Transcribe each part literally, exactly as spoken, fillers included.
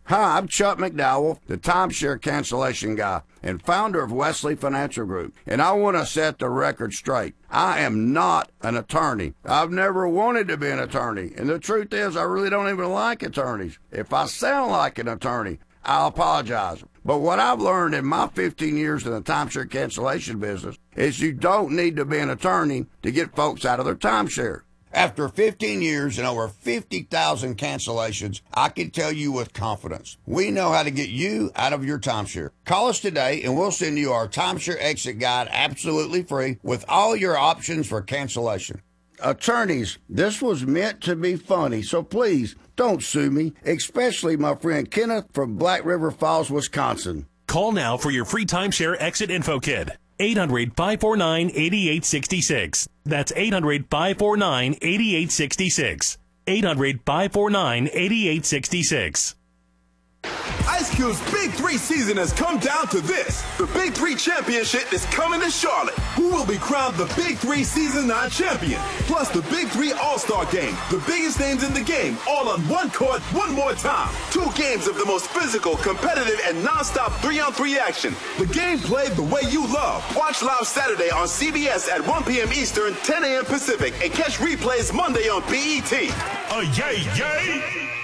Hi, I'm Chuck McDowell, the timeshare cancellation guy and founder of Wesley Financial Group, and I want to set the record straight. I am not an attorney. I've never wanted to be an attorney, and the truth is I really don't even like attorneys. If I sound like an attorney, I'll apologize. But what I've learned in my fifteen years in the timeshare cancellation business is you don't need to be an attorney to get folks out of their timeshare. After fifteen years and over fifty thousand cancellations, I can tell you with confidence, we know how to get you out of your timeshare. Call us today and we'll send you our timeshare exit guide absolutely free with all your options for cancellation. Attorneys, this was meant to be funny, so please don't sue me, especially my friend Kenneth from Black River Falls, Wisconsin. Call now for your free timeshare exit info kit. eight hundred, five four nine, eight eight six six. That's eight hundred, five four nine, eight eight six six. eight hundred, five four nine, eight eight six six. Ice Cube's Big Three season has come down to this. The Big Three Championship is coming to Charlotte. Who will be crowned the Big Three Season nine champion? Plus the Big Three All-Star Game. The biggest names in the game, all on one court, one more time. Two games of the most physical, competitive, and non-stop three-on-three action. The game played the way you love. Watch live Saturday on C B S at one p.m. Eastern, ten a.m. Pacific, and catch replays Monday on B E T. Oh, yay, yay!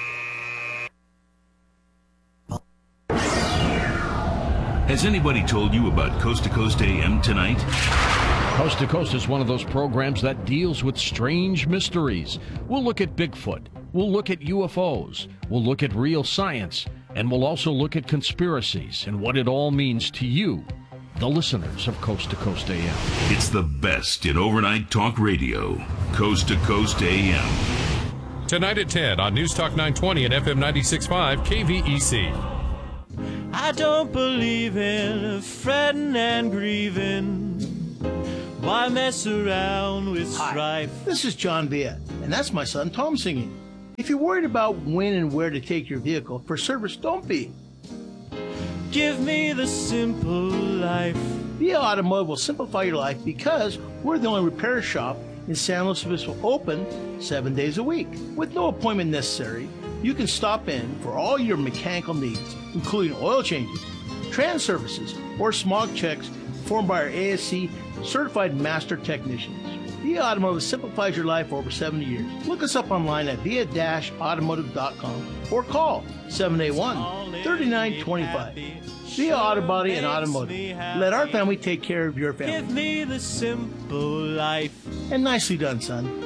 Has anybody told you about Coast to Coast A M tonight? Coast to Coast is one of those programs that deals with strange mysteries. We'll look at Bigfoot. We'll look at U F Os. We'll look at real science. And we'll also look at conspiracies and what it all means to you, the listeners of Coast to Coast A M. It's the best in overnight talk radio. Coast to Coast A M. Tonight at ten on News Talk nine twenty and F M ninety-six point five K V E C. I don't believe in fretting and grieving. Why mess around with strife? Hi, this is John Villa, and that's my son Tom singing. If you're worried about when and where to take your vehicle for service, don't be. Give me the simple life. Villa Automotive will simplify your life because we're the only repair shop in San Luis Obispo open seven days a week. With no appointment necessary, you can stop in for all your mechanical needs, including oil changes, trans services, or smog checks performed by our A S C certified master technicians. Villa Automotive simplifies your life for over seventy years. Look us up online at via dash automotive dot com or call seven eight one, three nine two five. Via Auto Body and Automotive. Let our family take care of your family. Give me the simple life. And nicely done, son.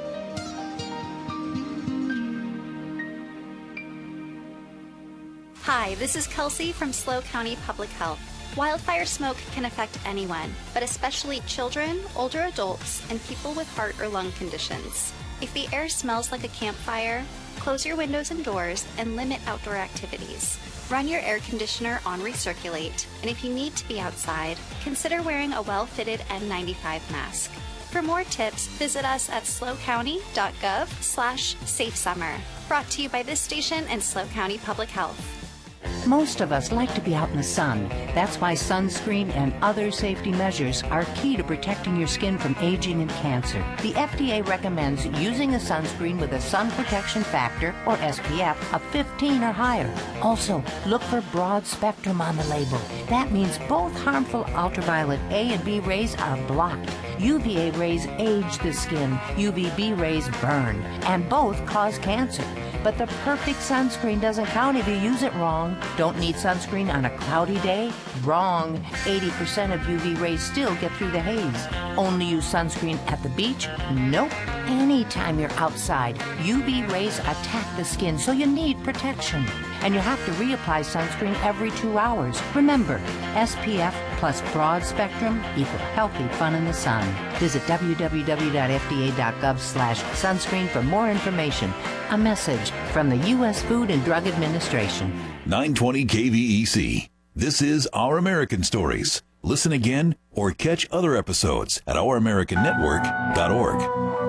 Hi, this is Kelsey from SLO County Public Health. Wildfire smoke can affect anyone, but especially children, older adults, and people with heart or lung conditions. If the air smells like a campfire, close your windows and doors and limit outdoor activities. Run your air conditioner on recirculate, and if you need to be outside, consider wearing a well-fitted N ninety-five mask. For more tips, visit us at slocounty.gov slash safe summer. Brought to you by this station and SLO County Public Health. Most of us like to be out in the sun. That's why sunscreen and other safety measures are key to protecting your skin from aging and cancer. The F D A recommends using a sunscreen with a sun protection factor, or S P F, of fifteen or higher. Also, look for broad spectrum on the label. That means both harmful ultraviolet A and B rays are blocked. U V A rays age the skin, U V B rays burn, and both cause cancer. But the perfect sunscreen doesn't count if you use it wrong. Don't need sunscreen on a cloudy day? Wrong. eighty percent of U V rays still get through the haze. Only use sunscreen at the beach? Nope. Anytime you're outside, U V rays attack the skin, so you need protection. And you have to reapply sunscreen every two hours. Remember, S P F plus broad spectrum equal healthy fun in the sun. Visit w w w dot f d a dot gov slash sunscreen for more information. A message from the U S Food and Drug Administration. nine twenty K V E C. This is Our American Stories. Listen again or catch other episodes at our american network dot org.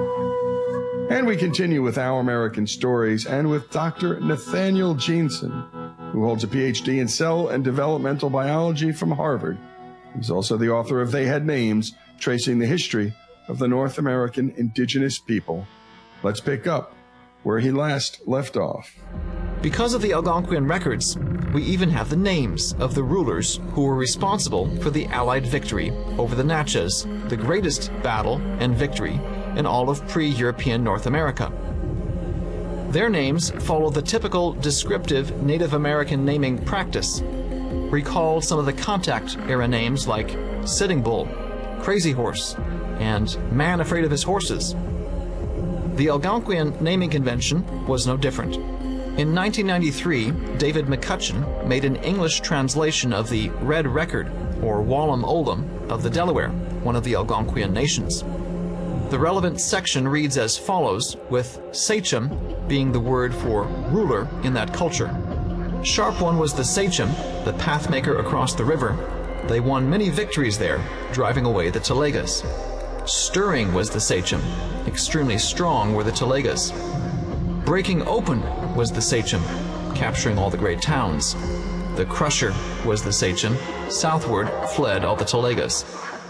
And we continue with Our American Stories and with Doctor Nathaniel Jeanson, who holds a P H D in cell and developmental biology from Harvard. He's also the author of They Had Names, tracing the history of the North American indigenous people. Let's pick up where he last left off. Because of the Algonquian records, we even have the names of the rulers who were responsible for the Allied victory over the Natchez, the greatest battle and victory in all of pre-European North America. Their names follow the typical descriptive Native American naming practice. Recall some of the contact era names like Sitting Bull, Crazy Horse, and Man Afraid of His Horses. The Algonquian naming convention was no different. In nineteen ninety-three, David McCutcheon made an English translation of the Red Record, or Wallam Olam, of the Delaware, one of the Algonquian nations. The relevant section reads as follows, with sachem being the word for ruler in that culture. Sharp One was the sachem, the pathmaker across the river. They won many victories there, driving away the Telegas. Stirring was the sachem. Extremely strong were the Telegas. Breaking open was the sachem, capturing all the great towns. The Crusher was the sachem. Southward fled all the Telegas.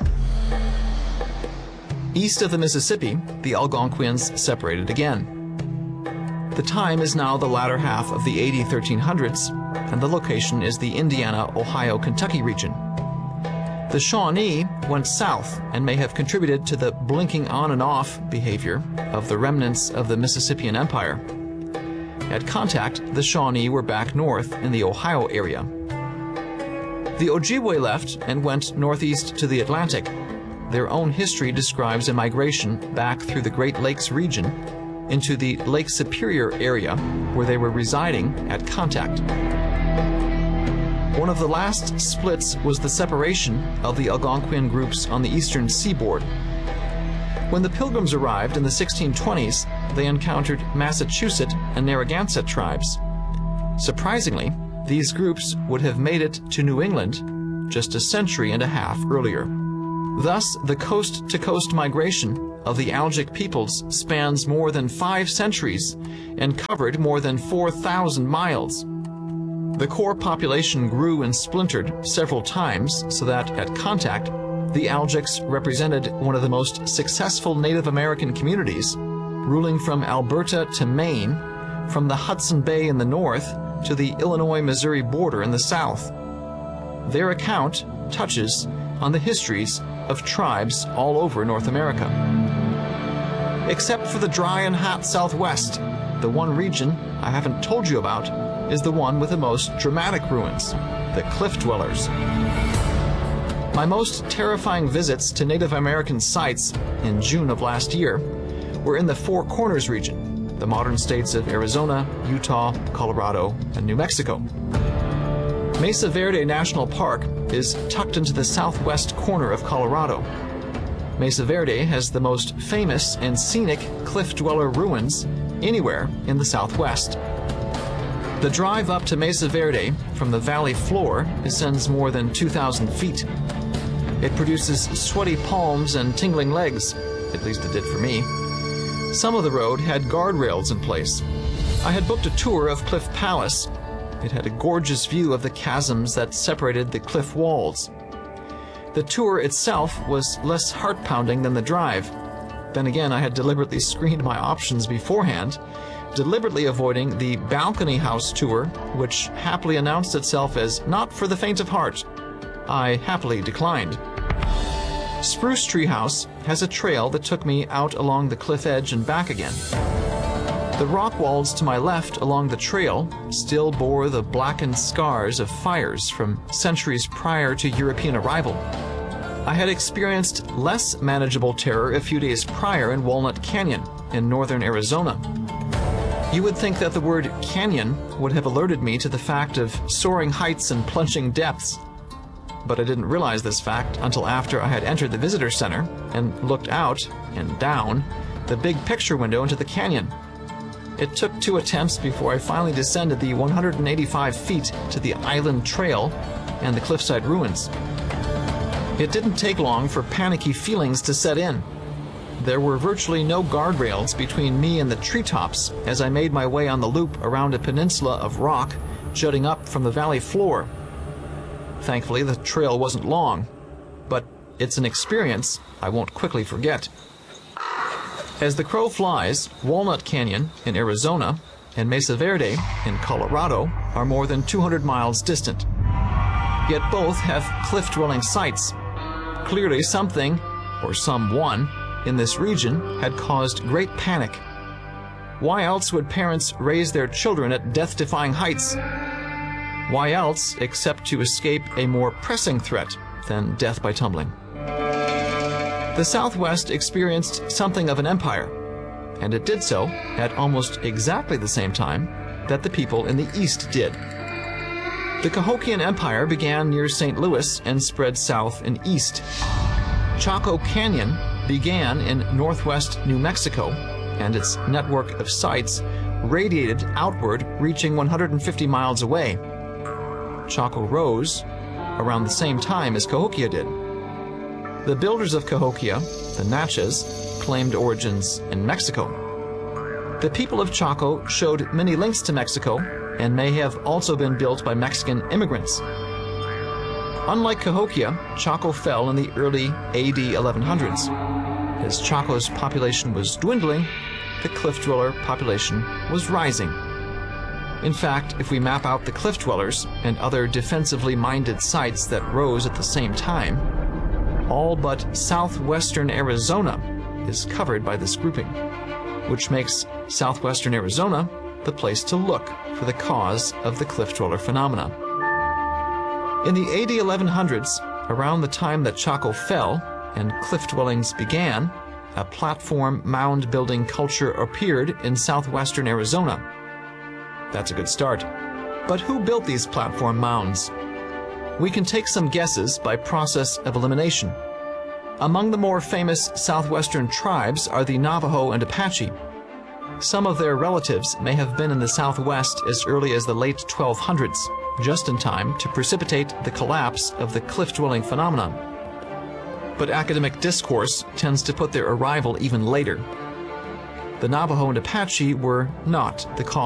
East of the Mississippi, the Algonquians separated again. The time is now the latter half of the A D thirteen hundreds, and the location is the Indiana, Ohio, Kentucky region. The Shawnee went south and may have contributed to the blinking on and off behavior of the remnants of the Mississippian Empire. At contact, the Shawnee were back north in the Ohio area. The Ojibwe left and went northeast to the Atlantic. Their own history describes a migration back through the Great Lakes region into the Lake Superior area where they were residing at contact. One of the last splits was the separation of the Algonquian groups on the eastern seaboard. When the Pilgrims arrived in the sixteen twenties, they encountered Massachusetts and Narragansett tribes. Surprisingly, these groups would have made it to New England just a century and a half earlier. Thus, the coast-to-coast migration of the Algic peoples spans more than five centuries and covered more than four thousand miles. The core population grew and splintered several times so that, at contact, the Algics represented one of the most successful Native American communities, ruling from Alberta to Maine, from the Hudson Bay in the north to the Illinois-Missouri border in the south. Their account touches on the histories of tribes all over North America. Except for the dry and hot Southwest, the one region I haven't told you about is the one with the most dramatic ruins, the Cliff Dwellers. My most terrifying visits to Native American sites in June of last year were in the Four Corners region, the modern states of Arizona, Utah, Colorado, and New Mexico. Mesa Verde National Park is tucked into the southwest corner of Colorado. Mesa Verde has the most famous and scenic cliff dweller ruins anywhere in the southwest. The drive up to Mesa Verde from the valley floor ascends more than two thousand feet. It produces sweaty palms and tingling legs, at least it did for me. Some of the road had guardrails in place. I had booked a tour of Cliff Palace. It had a gorgeous view of the chasms that separated the cliff walls. The tour itself was less heart-pounding than the drive. Then again, I had deliberately screened my options beforehand, deliberately avoiding the balcony house tour, which happily announced itself as not for the faint of heart. I happily declined. Spruce Tree House has a trail that took me out along the cliff edge and back again. The rock walls to my left along the trail still bore the blackened scars of fires from centuries prior to European arrival. I had experienced less manageable terror a few days prior in Walnut Canyon in northern Arizona. You would think that the word canyon would have alerted me to the fact of soaring heights and plunging depths. But I didn't realize this fact until after I had entered the visitor center and looked out and down the big picture window into the canyon. It took two attempts before I finally descended the one hundred eighty-five feet to the island trail and the cliffside ruins. It didn't take long for panicky feelings to set in. There were virtually no guardrails between me and the treetops as I made my way on the loop around a peninsula of rock jutting up from the valley floor. Thankfully, the trail wasn't long, but it's an experience I won't quickly forget. As the crow flies, Walnut Canyon in Arizona and Mesa Verde in Colorado are more than two hundred miles distant. Yet both have cliff-dwelling sites. Clearly something, or someone, in this region had caused great panic. Why else would parents raise their children at death-defying heights? Why else except to escape a more pressing threat than death by tumbling? The Southwest experienced something of an empire, and it did so at almost exactly the same time that the people in the East did. The Cahokian Empire began near Saint Louis and spread south and east. Chaco Canyon began in northwest New Mexico, and its network of sites radiated outward, reaching one hundred fifty miles away. Chaco rose around the same time as Cahokia did. The builders of Cahokia, the Natchez, claimed origins in Mexico. The people of Chaco showed many links to Mexico and may have also been built by Mexican immigrants. Unlike Cahokia, Chaco fell in the early A D eleven hundreds. As Chaco's population was dwindling, the cliff dweller population was rising. In fact, if we map out the cliff dwellers and other defensively minded sites that rose at the same time, all but southwestern Arizona is covered by this grouping, which makes southwestern Arizona the place to look for the cause of the cliff dweller phenomena. In the A D eleven hundreds, around the time that Chaco fell and cliff dwellings began, a platform mound building culture appeared in southwestern Arizona. That's a good start. But who built these platform mounds? We can take some guesses by process of elimination. Among the more famous southwestern tribes are the Navajo and Apache. Some of their relatives may have been in the Southwest as early as the late twelve hundreds, just in time to precipitate the collapse of the cliff-dwelling phenomenon. But academic discourse tends to put their arrival even later. The Navajo and Apache were not the cause